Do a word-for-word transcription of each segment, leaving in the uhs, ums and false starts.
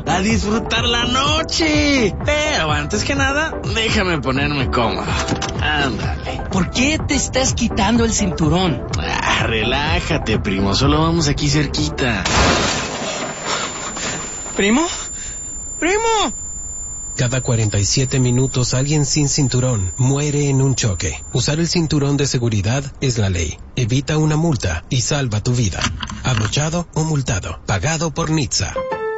amigo, a disfrutar la noche. Pero antes que nada, déjame ponerme cómodo. Ándale. ¿Por qué te estás quitando el cinturón? Ah, relájate, primo, solo vamos aquí cerquita. ¿Primo? ¡Primo! Cada cuarenta y siete minutos alguien sin cinturón muere en un choque. Usar el cinturón de seguridad es la ley. Evita una multa y salva tu vida. Abrochado o multado. Pagado por N H T S A.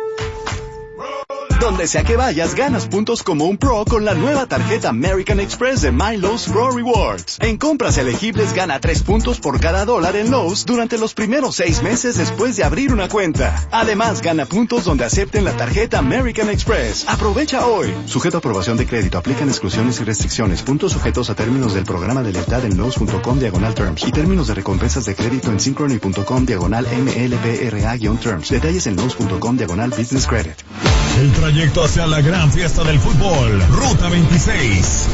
Donde sea que vayas, ganas puntos como un pro con la nueva tarjeta American Express de My Lowe's Pro Rewards. En compras elegibles, gana tres puntos por cada dólar en Lowe's durante los primeros seis meses después de abrir una cuenta. Además, gana puntos donde acepten la tarjeta American Express. Aprovecha hoy. Sujeto a aprobación de crédito. Aplican exclusiones y restricciones. Puntos sujetos a términos del programa de lealtad en Lowe's.com diagonal terms y términos de recompensas de crédito en Synchrony.com diagonal M L P R A-terms. Detalles en Lowe's.com diagonal business credit. El trayecto hacia la gran fiesta del fútbol, Ruta veintiséis.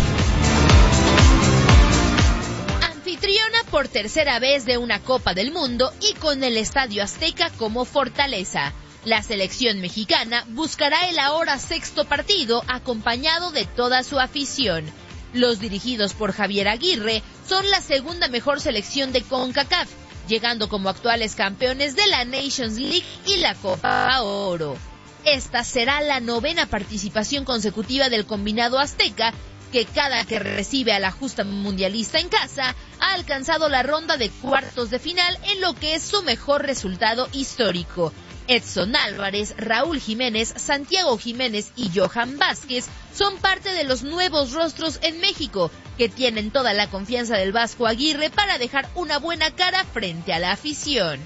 Anfitriona por tercera vez de una Copa del Mundo y con el Estadio Azteca como fortaleza. La selección mexicana buscará el ahora sexto partido acompañado de toda su afición. Los dirigidos por Javier Aguirre son la segunda mejor selección de CONCACAF, llegando como actuales campeones de la Nations League y la Copa Oro. Esta será la novena participación consecutiva del combinado azteca, que cada que recibe a la justa mundialista en casa, ha alcanzado la ronda de cuartos de final en lo que es su mejor resultado histórico. Edson Álvarez, Raúl Jiménez, Santiago Jiménez y Johan Vázquez son parte de los nuevos rostros en México, que tienen toda la confianza del Vasco Aguirre para dejar una buena cara frente a la afición.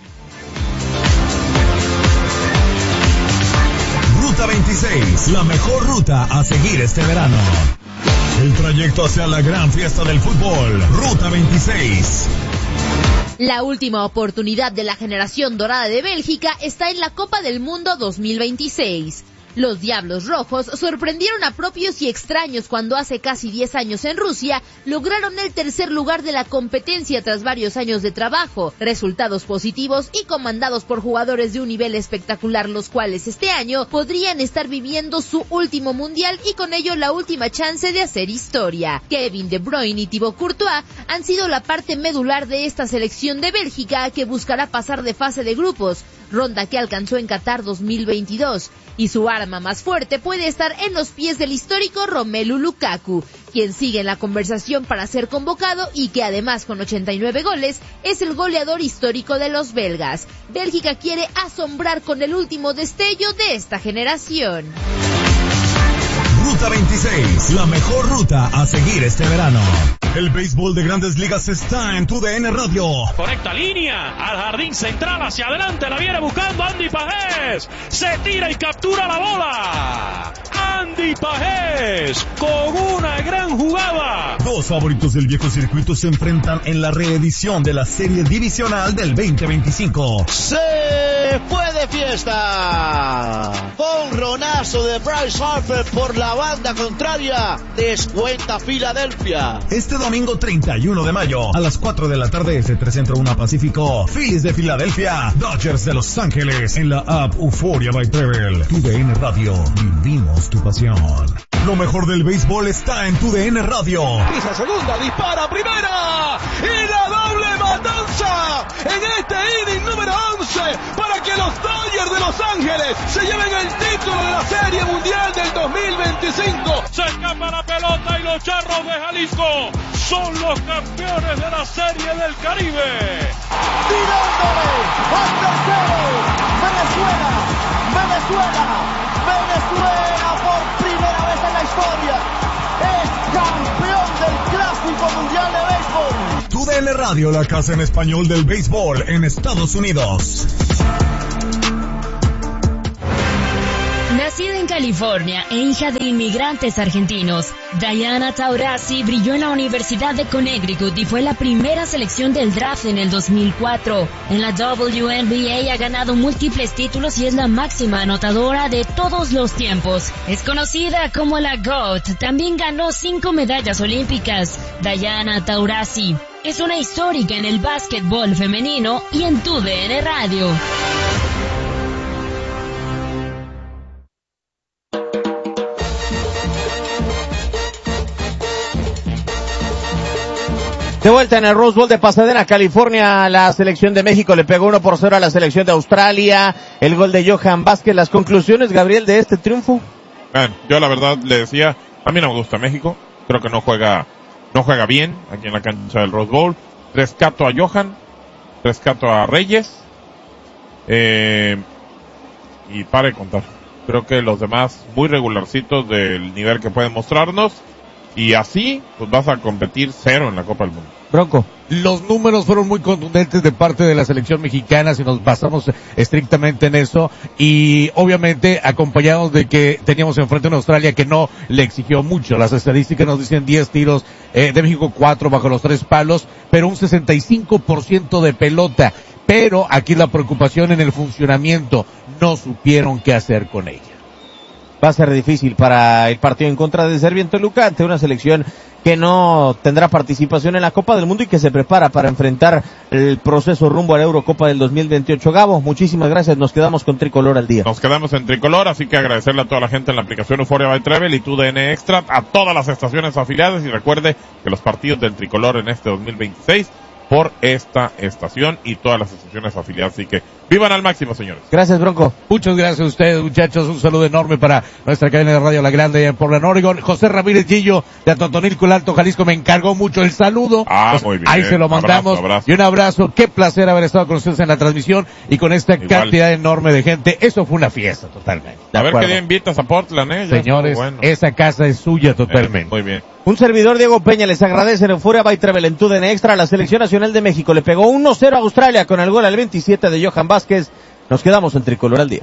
Ruta veintiséis, la mejor ruta a seguir este verano. El trayecto hacia la gran fiesta del fútbol, Ruta veintiséis. La última oportunidad de la generación dorada de Bélgica está en la Copa del Mundo dos mil veintiséis. Los Diablos Rojos sorprendieron a propios y extraños cuando hace casi diez años en Rusia lograron el tercer lugar de la competencia tras varios años de trabajo, resultados positivos y comandados por jugadores de un nivel espectacular, los cuales este año podrían estar viviendo su último mundial y con ello la última chance de hacer historia. Kevin De Bruyne y Thibaut Courtois han sido la parte medular de esta selección de Bélgica, que buscará pasar de fase de grupos, ronda que alcanzó en Qatar dos mil veintidós, y su arma más fuerte puede estar en los pies del histórico Romelu Lukaku, quien sigue en la conversación para ser convocado y que además con ochenta y nueve goles es el goleador histórico de los belgas. Bélgica quiere asombrar con el último destello de esta generación. Ruta veintiséis, la mejor ruta a seguir este verano. El béisbol de Grandes Ligas está en tu D N Radio. Conecta línea al jardín central, hacia adelante, la viene buscando Andy Pajés. Se tira y captura la bola. Andy Pajés con una gran jugada. Dos favoritos del viejo circuito se enfrentan en la reedición de la serie divisional del veinte veinticinco. Se fue de fiesta. Jonronazo de Bryce Harper por la banda contraria. Descuenta Filadelfia. Este domingo treinta y uno de mayo a las cuatro de la tarde, este tres Centro uno Pacífico. Phillies de Filadelfia, Dodgers de Los Ángeles en la app Euphoria by Travel. Tu D N Radio, vivimos tu pasión. Lo mejor del béisbol está en tu D N Radio. Pisa segunda, dispara primera y la doble matanza en este inning número once para que los Dodgers de Los Ángeles se lleven el título de la Serie Mundial del dos mil veinticinco. Se escapa la pelota y los Charros de Jalisco son los campeones de la Serie del Caribe. Tirándole al tercero, Venezuela, Venezuela, Venezuela por primera vez en la historia es campeón del Clásico Mundial de Béisbol. Tu D N Radio, la casa en español del béisbol en Estados Unidos. Nacida en California e hija de inmigrantes argentinos, Diana Taurasi brilló en la Universidad de Connecticut y fue la primera selección del draft en el dos mil cuatro. En la W N B A ha ganado múltiples títulos y es la máxima anotadora de todos los tiempos. Es conocida como la GOAT. También ganó cinco medallas olímpicas. Diana Taurasi es una histórica en el básquetbol femenino y en tu D N Radio. De vuelta en el Rose Bowl de Pasadena, California, la selección de México le pegó uno por cero a la selección de Australia. El gol de Johan Vázquez. Las conclusiones, Gabriel, de este triunfo. Bueno, yo la verdad le decía, a mí no me gusta México. Creo que no juega, no juega bien aquí en la cancha del Rose Bowl. Rescato a Johan, rescato a Reyes, eh, y para de contar. Creo que los demás muy regularcitos del nivel que pueden mostrarnos. Y así, pues vas a competir cero en la Copa del Mundo. Bronco. Los números fueron muy contundentes de parte de la selección mexicana, si nos basamos estrictamente en eso, y obviamente acompañados de que teníamos enfrente a una Australia que no le exigió mucho. Las estadísticas nos dicen diez tiros, eh, de México cuatro bajo los tres palos, pero un sesenta y cinco por ciento de pelota. Pero aquí la preocupación en el funcionamiento, no supieron qué hacer con ella. Va a ser difícil para el partido en contra de Serbia en Toluca, ante una selección que no tendrá participación en la Copa del Mundo y que se prepara para enfrentar el proceso rumbo a la Eurocopa del dos mil veintiocho. Gabo, muchísimas gracias, nos quedamos con Tricolor al día. Nos quedamos en Tricolor, así que agradecerle a toda la gente en la aplicación Euphoria by Travel y tu D N Extra, a todas las estaciones afiliadas, y recuerde que los partidos del Tricolor en este dos mil veintiséis por esta estación y todas las estaciones afiliadas, así que vivan al máximo, señores. Gracias, Bronco. Muchas gracias a ustedes, muchachos. Un saludo enorme para nuestra cadena de radio La Grande allá en Portland, Oregon. José Ramírez Gillo de Atotonilco, el Alto Jalisco, me encargó mucho el saludo. Ah, pues, muy bien. ahí se lo mandamos. Abrazo, abrazo. Y un abrazo. Qué placer haber estado con ustedes en la transmisión y con esta Igual. cantidad enorme de gente. Eso fue una fiesta totalmente. A ver qué día invitas a Portland, eh. Ya Señores, bueno. esa casa es suya totalmente. Eh, muy bien. Un servidor, Diego Peña, les agradece en Euphoria by Travel en tu D N Extra. La Selección Nacional de México le pegó uno cero a Australia con el gol al veintisiete de Johan Vázquez. Nos quedamos en Tricolor al día.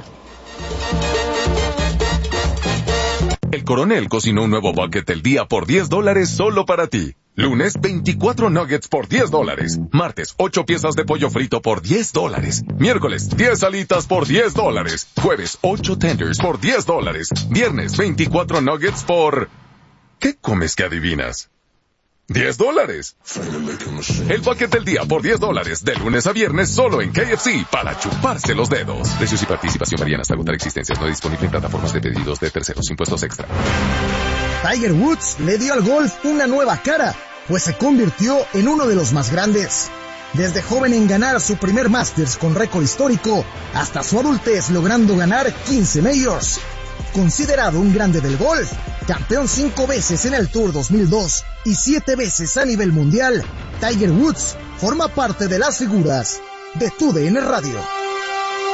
El Coronel cocinó un nuevo bucket del día por diez dólares solo para ti. Lunes, veinticuatro nuggets por diez dólares. Martes, ocho piezas de pollo frito por diez dólares. Miércoles, diez alitas por diez dólares. Jueves, ocho tenders por diez dólares. Viernes, veinticuatro nuggets por... ¿Qué comes que adivinas? diez dólares. El bucket del día por diez dólares, de lunes a viernes solo en K F C, para chuparse los dedos. Precios y participación varían hasta agotar existencias. No disponible en plataformas de pedidos de terceros, impuestos extra. Tiger Woods le dio al golf una nueva cara, pues se convirtió en uno de los más grandes. Desde joven en ganar su primer Masters con récord histórico, hasta su adultez logrando ganar quince Majors. Considerado un grande del golf, campeón cinco veces en el Tour dos mil dos y siete veces a nivel mundial, Tiger Woods forma parte de las figuras de tu D N Radio.